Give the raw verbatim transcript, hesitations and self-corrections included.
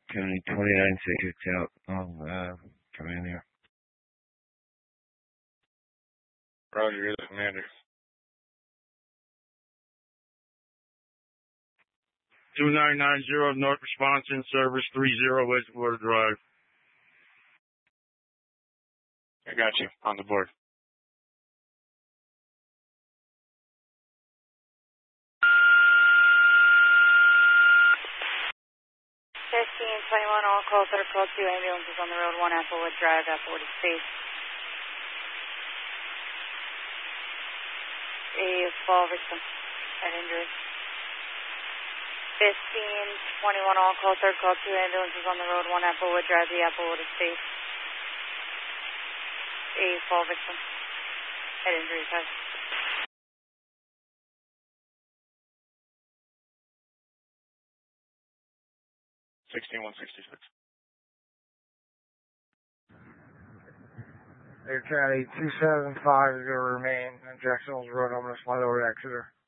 County twenty-nine six out. Oh, uh, come in here. Roger, you're the commander. two nine nine zero North Response in service, three zero Edgewater Drive. I got you. On the board. fifteen twenty-one, all calls that are called to ambulances on the road, one Applewood Drive, Applewood is safe. A fall victim at injury. fifteen twenty-one, all calls that are called to ambulances on the road, one Applewood Drive, the Applewood is safe. A fall victim at injury site. sixteen one sixty-six. Air County two seven five is going to remain on Jackson Hills Road. I'm going to slide over to Exeter.